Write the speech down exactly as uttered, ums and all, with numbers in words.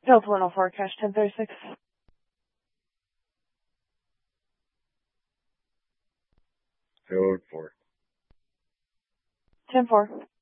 Delta one oh four, cash ten thirty-six. Code four. ten four.